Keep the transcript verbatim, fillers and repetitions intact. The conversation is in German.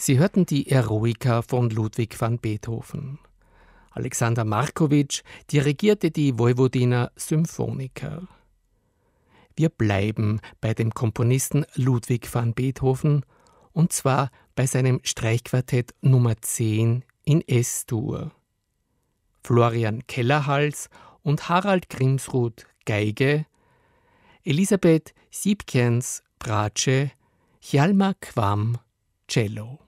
Sie hörten die Eroica von Ludwig van Beethoven. Alexander Markowitsch dirigierte die Vojvodina Symphonica. Wir bleiben bei dem Komponisten Ludwig van Beethoven, und zwar bei seinem Streichquartett Nummer zehn in S-Dur. Florian Kellerhals und Harald Grimsrud Geige, Elisabeth Siebkens Bratsche, Hjalmar Quam Cello.